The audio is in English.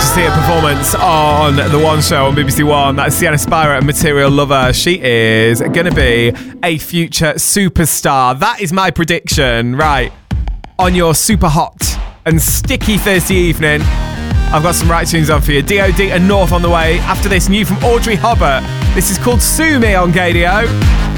see her performance on The One Show on BBC One. That's Sienna Spira and Material Lover. She is going to be a future superstar. That is my prediction. Right, on your super hot and sticky Thursday evening, I've got some right tunes on for you. DOD and North on the way. After this, new from Audrey Hobart. This is called Sue Me on Gadio.